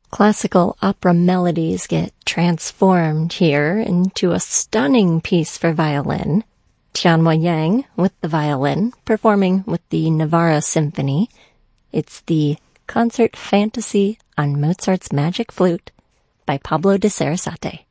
Classical opera melodies get transformed here into a stunning piece for violin. Tianmo Yang with the violin, performing with the Navarra Symphony. It's the Concert Fantasy on Mozart's Magic Flute by Pablo de Sarasate.